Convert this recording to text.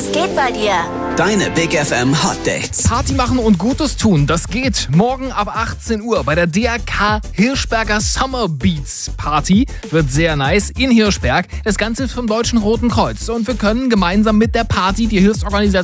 Was geht bei dir? Deine Big FM Hot Dates. Party machen und Gutes tun, das geht. Morgen ab 18 Uhr bei der DRK Hirschberger Summer Beats Party. Wird sehr nice in Hirschberg. Das Ganze ist vom Deutschen Roten Kreuz. Und wir können gemeinsam mit der Party die Hilfsorganisation